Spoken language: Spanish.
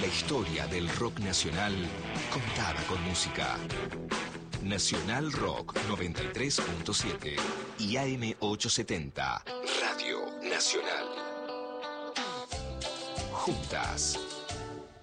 historia del rock nacional contada con música. Nacional Rock 93.7 y AM 870 Radio Nacional. Juntas